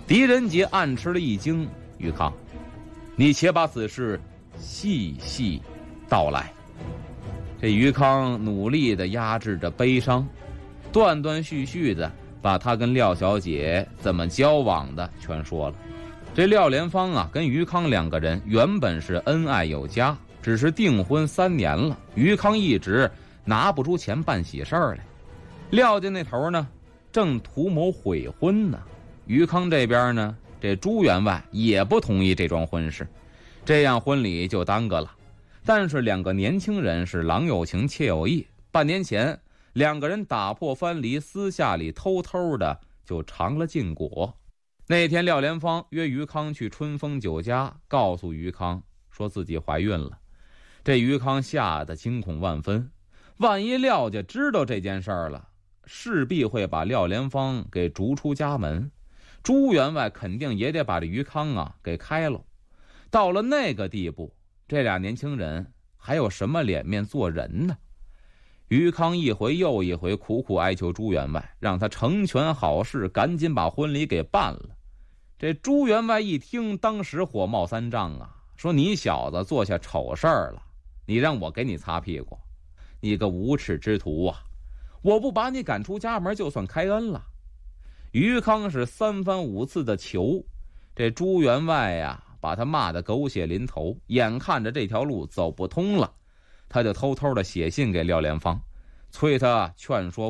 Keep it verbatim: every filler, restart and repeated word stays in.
狄仁杰暗吃了一惊：“于康，你且把此事细细道来。”这于康努力地压制着悲伤，断断续续的把他跟廖小姐怎么交往的全说了。这廖莲芳啊，跟于康两个人原本是恩爱有加，只是订婚三年了，于康一直拿不出钱办喜事儿来。廖家那头呢，正图谋悔婚呢。于康这边呢，这朱员外也不同意这桩婚事，这样婚礼就耽搁了。但是两个年轻人是郎有情妾有意，半年前两个人打破藩篱，私下里偷偷的就尝了禁果。那天廖莲芳约于康去春风酒家，告诉于康说自己怀孕了。这于康吓得惊恐万分，万一廖家知道这件事儿了，势必会把廖莲芳给逐出家门，朱员外肯定也得把这于康啊给开了。到了那个地步，这俩年轻人还有什么脸面做人呢？于康一回又一回苦苦哀求朱员外，让他成全好事，赶紧把婚礼给办了。这朱员外一听，当时火冒三丈啊，说你小子做下丑事儿了，你让我给你擦屁股，你个无耻之徒啊！我不把你赶出家门就算开恩了。于康是三番五次的求，这朱员外呀、啊，把他骂得狗血淋头，眼看着这条路走不通了，他就偷偷的写信给廖莲芳，催他劝说